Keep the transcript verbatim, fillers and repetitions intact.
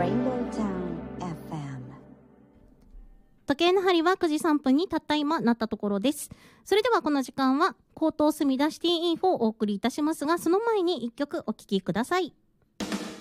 Rainbow Town エフエム。 時計の針はくじさんぷんにたった今なったところです。それではこの時間は江東すみだシティインフォをお送りいたしますが、その前にいっきょくお聴きください。